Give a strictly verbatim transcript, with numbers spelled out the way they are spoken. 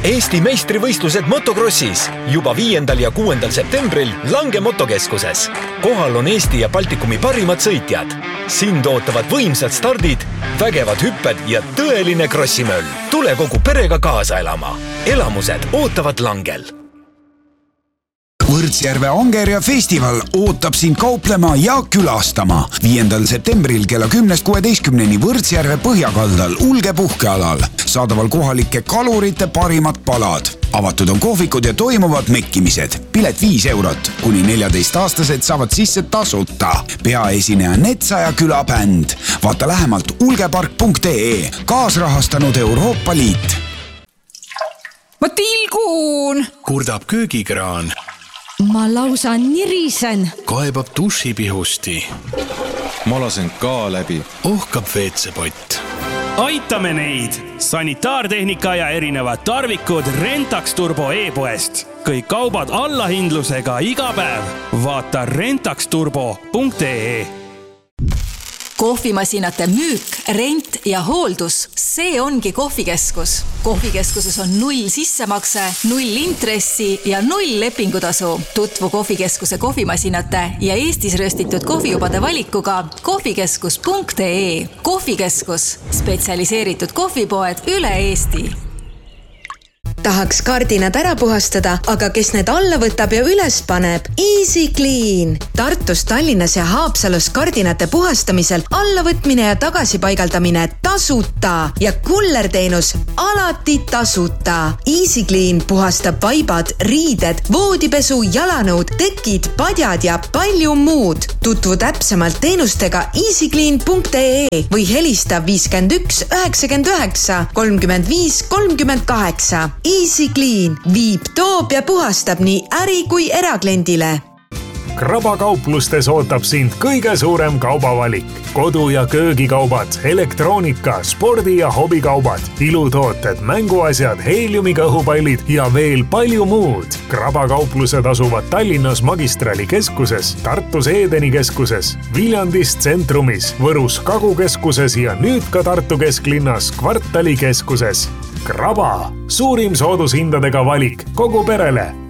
Eesti meistrivõistlused motokrossis juba viiendal ja kuuendal septembril Lange motokeskuses. Kohal on Eesti ja Baltikumi parimad sõitjad. Sind ootavad võimsad stardid, vägevad hüpped ja tõeline krossimöll. Tule kogu perega kaasa elama. Elamused ootavad Langel. Võrtsjärve Angeria festival ootab sind kauplema ja külastama. viiendal septembril kella kümnest kuueteistkümneni Võrtsjärve põhjakaldal Ulge puhkealal. Saadaval kohalike kalurite parimad palad. Avatud on kohvikud ja toimuvad mekkimised. Pilet viis eurot. Kuni neljateist-aastased saavad sisse tasuta. Peaesineja Netsa ja külabänd. Vaata lähemalt ulgepark punkt ee. Kaasrahastanud Euroopa Liit. Ma tilgun! Kurdab köögikraan. Ma lausa nirisen. Kaebab dušipihusti. Ma lasen ka läbi. Ohkab veetsepott. Aitame neid! Sanitaartehnika ja erinevad tarvikud Rentax Turbo e-poest. Kõik kaubad allahindlusega iga päev. Vaata rentax turbo punkt ee. Kohvimasinate müük, rent ja hooldus, see ongi kohvikeskus. Kohvikeskuses on null sissemakse, null intressi ja null lepingutasu. Tutvu kohvikeskuse kohvimasinate ja Eestis röstitud kohvijubade valikuga kohvikeskus punkt ee. Kohvikeskus, spetsialiseeritud kohvipoed üle Eesti. Tahaks kardinad ära puhastada, aga kes need alla võtab ja üles paneb? Easy Clean! Tartus, Tallinnas ja Haapsalus kardinate puhastamisel allavõtmine ja tagasipaigaldamine tasuta ja kullerteenus alati tasuta. Easy Clean puhastab vaibad, riided, voodipesu, jalanõud, tekid, padjad ja palju muud. Tutvu täpsemalt teenustega easy clean punkt ee või helista viiskümmend üks üheksakümmend üheksa kolmkümmend viis kolmkümmend kaheksa. Easy Clean viib, toob ja puhastab nii äri kui eraklendile. Krabakauplustes ootab sind kõige suurem kaubavalik. Kodu- ja köögikaubad, elektroonika, spordi- ja hobikaubad, ilutooted, mänguasjad, heeliumiga õhupallid ja veel palju muud. Krabakauplused asuvad Tallinnas Magistrali keskuses, Tartus Edeni keskuses, Viljandis tsentrumis, Võrus Kagukeskuses ja nüüd ka Tartu kesklinnas Kvartali keskuses. Kraba, suurim soodushindadega valik kogu perele.